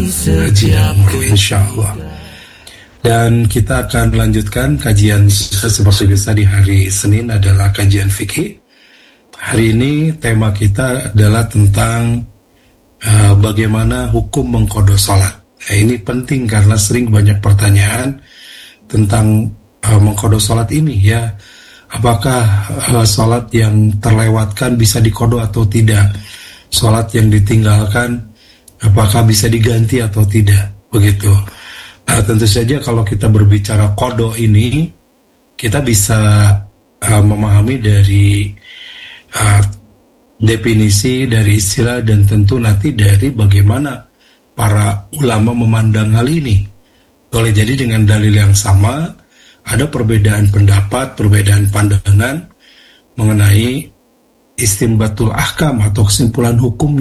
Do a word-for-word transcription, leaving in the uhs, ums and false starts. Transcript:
Haji dan Umroh insya Allah. Dan kita akan melanjutkan kajian seperti biasa di hari Senin adalah kajian fikih. Hari ini tema kita adalah tentang uh, bagaimana hukum mengqadha salat. Nah, ini penting karena sering banyak pertanyaan tentang uh, mengqadha salat ini ya. Apakah uh, salat yang terlewatkan bisa diqadha atau tidak? Salat yang ditinggalkan apakah bisa diganti atau tidak? Begitu. Nah, tentu saja kalau kita berbicara qadha ini, kita bisa uh, memahami dari uh, definisi, dari istilah, dan tentu nanti dari bagaimana para ulama memandang hal ini. Boleh jadi dengan dalil yang sama, ada perbedaan pendapat, perbedaan pandangan mengenai istinbatul ahkam atau kesimpulan hukum